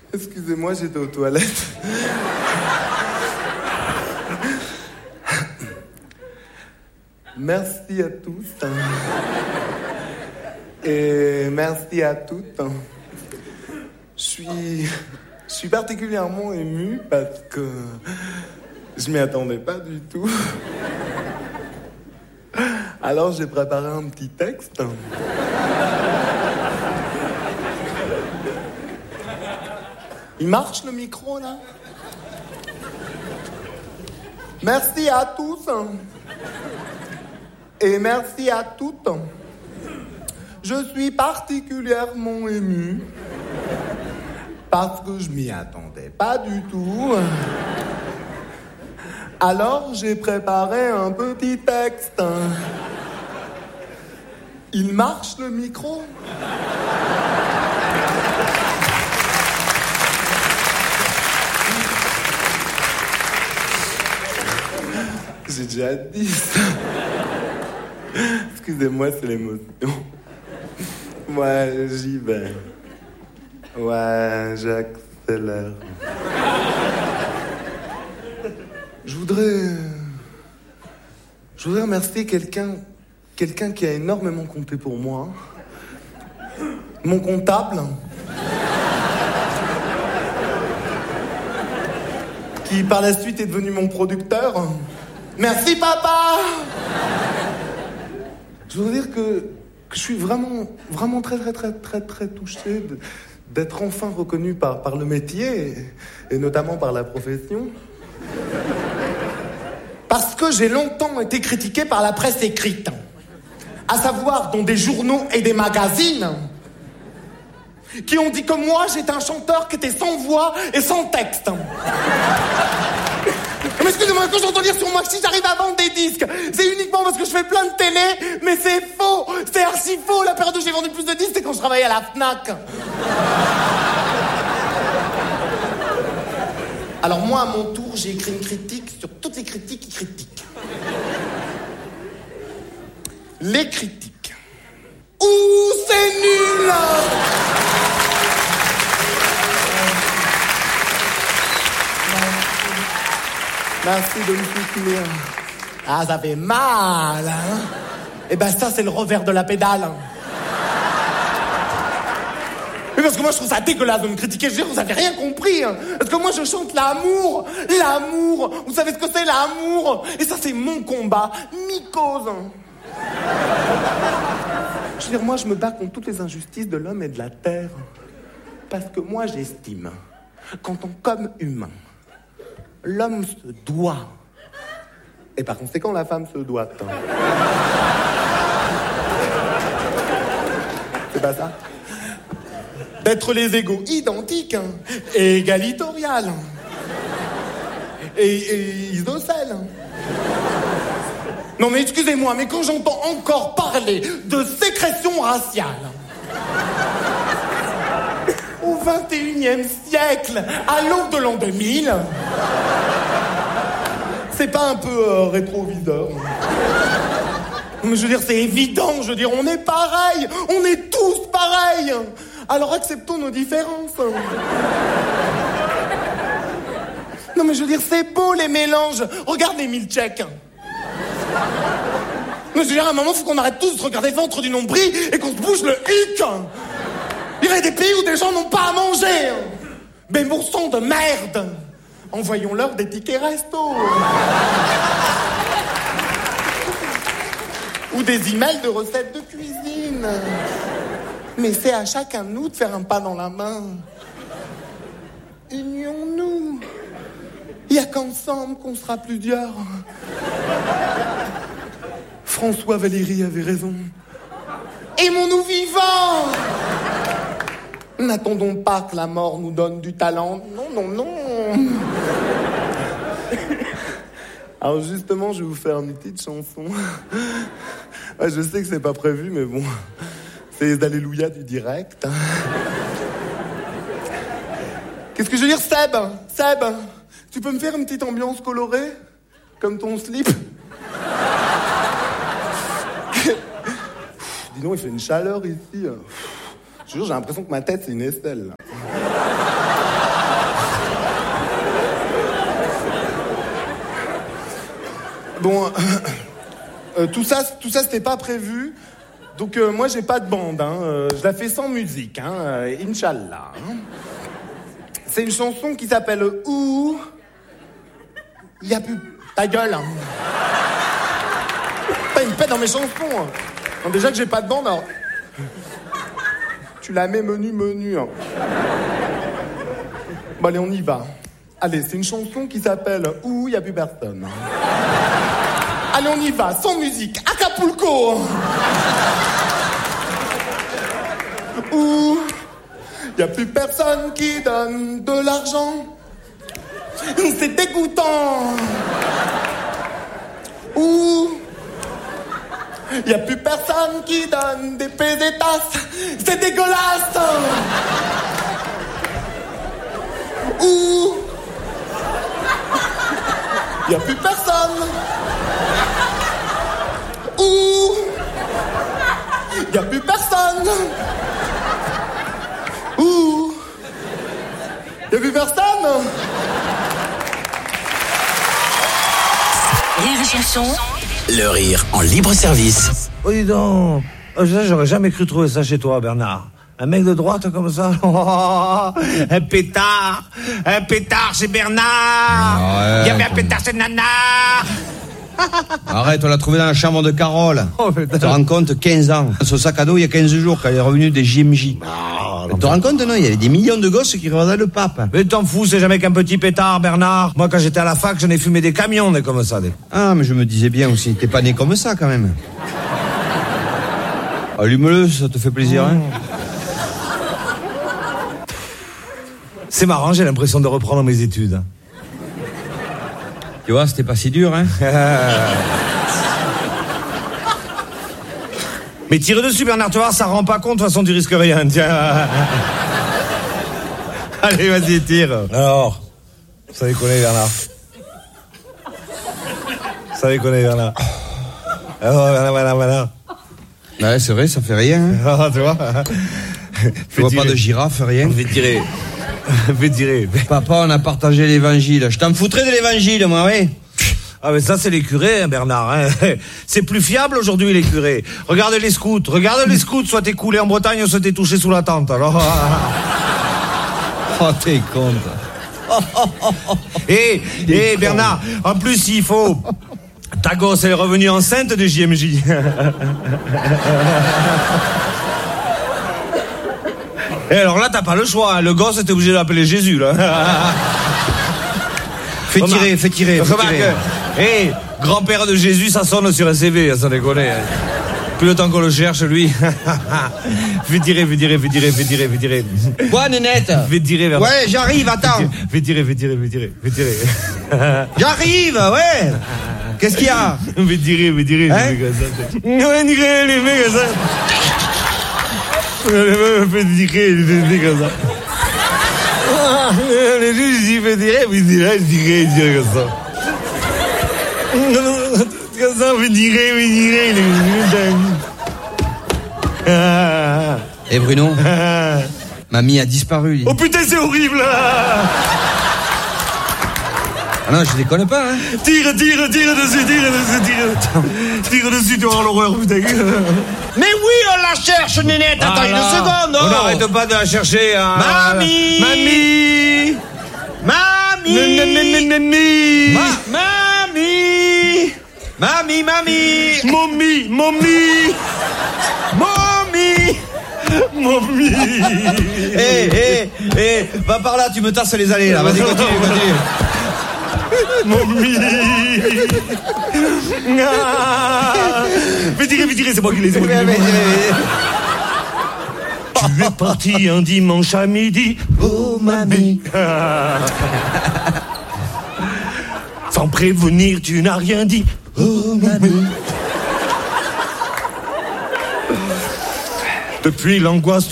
Excusez-moi, j'étais aux toilettes. Merci à tous. Et merci à toutes. Je suis particulièrement ému parce que je m'y attendais pas du tout. Alors j'ai préparé un petit texte. Il marche le micro là? Merci à tous. Et merci à toutes. Je suis particulièrement ému parce que je m'y attendais pas du tout. Alors j'ai préparé un petit texte. Il marche le micro? J'ai déjà dit ça. Excusez-moi, c'est l'émotion. Ouais, j'y vais. Ouais, j'accélère. Je voudrais remercier quelqu'un qui a énormément compté pour moi. Mon comptable. Qui par la suite est devenu mon producteur. Merci papa. Je veux dire que je suis vraiment très touché d'être enfin reconnu par le métier et notamment par la profession. Parce que j'ai longtemps été critiqué par la presse écrite, à savoir dans des journaux et des magazines, qui ont dit que moi j'étais un chanteur qui était sans voix et sans texte. Mais excusez-moi, quand j'entends dire sur moi que si j'arrive à vendre des disques, c'est uniquement parce que je fais plein de télé, mais c'est faux, c'est archi faux. La période où j'ai vendu le plus de disques, c'est quand je travaillais à la Fnac. Alors moi, à mon tour, j'ai écrit une critique sur toutes les critiques qui critiquent. Les critiques. Ouh, c'est nul! Merci de me soutenir. Ah, ça fait mal, hein? Eh ben ça, c'est le revers de la pédale. Mais parce que moi, je trouve ça dégueulasse de me critiquer. Je veux dire, vous avez rien compris. Hein. Parce que moi, je chante l'amour. L'amour. Vous savez ce que c'est, l'amour? Et ça, c'est mon combat. Mycose. Je veux dire, moi, je me bats contre toutes les injustices de l'homme et de la terre. Parce que moi, j'estime qu'en tant qu'homme humain, l'homme se doit, et par conséquent la femme se doit. C'est pas ça? D'être les égaux identiques, et égalitoriales, et isocèles. Non mais excusez-moi, mais quand j'entends encore parler de sécrétion raciale, au XXIe siècle, à l'aube de l'an 2000, c'est pas un peu rétroviseur? Mais je veux dire, c'est évident, je veux dire, on est pareil, on est tous pareils. Alors acceptons nos différences. Non mais je veux dire, c'est beau les mélanges. Regarde les milkshakes. Mais je veux dire, à un moment, faut qu'on arrête tous de regarder le ventre du nombril et qu'on se bouge le hic. Il y a des pays où des gens n'ont pas à manger. Mais bon sang de merde. Envoyons-leur des tickets resto. Ou des emails de recettes de cuisine. Mais c'est à chacun de nous de faire un pas dans la main. Unions-nous. Il n'y a qu'ensemble qu'on sera plusieurs. François Valéry avait raison. Aimons-nous vivants. N'attendons pas que la mort nous donne du talent. Non, non, non. Alors justement, je vais vous faire une petite chanson. Ouais, je sais que c'est pas prévu, mais bon, c'est les alléluia du direct. Qu'est-ce que je veux dire, Seb, tu peux me faire une petite ambiance colorée, comme ton slip? Dis donc, il fait une chaleur ici. Je te jure, j'ai l'impression que ma tête, c'est une aisselle. Là. Bon, tout ça, c'était pas prévu. Donc moi, j'ai pas de bande. Je la fais sans musique. Inch'Allah. C'est une chanson qui s'appelle Ouh. Il y a plus... Ta gueule. T'as une paix dans mes chansons. Non, déjà que j'ai pas de bande, alors... Tu la mets menu. Bon, allez, on y va. Allez, c'est une chanson qui s'appelle Ouh, il y a plus personne. Allez, on y va, sans musique. Acapulco. Ouh, il y a plus personne qui donne de l'argent. C'est dégoûtant. Ouh, il y a plus personne qui donne des pesetas. C'est dégueulasse. Ouh, il y a plus personne. Ouh, il y a plus personne. Ouh, il y a plus personne. Rire et chanson. Le rire en libre service. Oh, dis donc. J'aurais jamais cru trouver ça chez toi, Bernard. Un mec de droite comme ça. Un pétard chez Bernard. Il y avait un pétard chez Nana. Arrête, on l'a trouvé dans la chambre de Carole. Tu te rends compte, 15 ans. Son sac à dos, il y a 15 jours, quand elle est revenue des JMJ. Tu te rends compte, non? Il y avait des millions de gosses qui regardaient le pape. Mais t'en fous, c'est jamais qu'un petit pétard, Bernard. Moi, quand j'étais à la fac, j'en ai fumé des camions, des comme ça. Ah, mais je me disais bien aussi, t'es pas né comme ça, quand même. Allume-le, ça te fait plaisir, hein? C'est marrant, j'ai l'impression de reprendre mes études. Tu vois, c'était pas si dur, hein? Mais tire dessus, Bernard, tu vois, ça rend pas compte, de toute façon, tu risques rien, tiens. Allez, vas-y, tire. Alors, ça déconne, Bernard. Ça déconne, Bernard. Alors, voilà. Ouais, c'est vrai, ça fait rien, hein? Ah, tu vois. Tu vois pas de girafe, rien? Fais tirer. Papa, on a partagé l'évangile. Je t'en foutrais de l'évangile, moi, oui. Ah, mais ça, c'est les curés, hein, Bernard. Hein. C'est plus fiable aujourd'hui, les curés. Regarde les scouts, soit t'es coulé en Bretagne, soit t'es touché sous la tente, alors. Oh, t'es compte. Eh, Bernard, en plus, il faut... Ta gosse, elle est revenue enceinte de JMJ. Et alors là, t'as pas le choix, hein. Le gosse, t'es obligé de l'appeler Jésus, là. Fais tirer. Hé, grand-père de Jésus, ça sonne sur un CV, ça déconne. Hein. Plus le temps qu'on le cherche, lui. Fais tirer. Quoi, nénette? Fais tirer, vers... Ouais, j'arrive, attends. Fais tirer. J'arrive, ouais. Qu'est-ce qu'il y a? Fais tirer. Hein? Les mecs, ça. Fais tirer comme ça. Les juges, ils font tirer, puis je dirais comme ça. Comme ça, fais tirer. Eh Bruno, mamie a disparu. Lui. Oh putain, c'est horrible. Ah non, je déconne pas, hein. Tire dessus. Tire dessus, tu auras l'horreur, putain. Mais oui, on la cherche, nénette. Attends une seconde. On n'arrête pas de la chercher. Hein. Mamie. Mommy. Va par là, tu me tasses les allées, là. Vas-y, continue. Mommy. Fais tirer, c'est moi qui les ai. Tu es parti un dimanche à midi. Oh, mamie. Sans prévenir, tu n'as rien dit. Oh, mamie. Depuis l'angoisse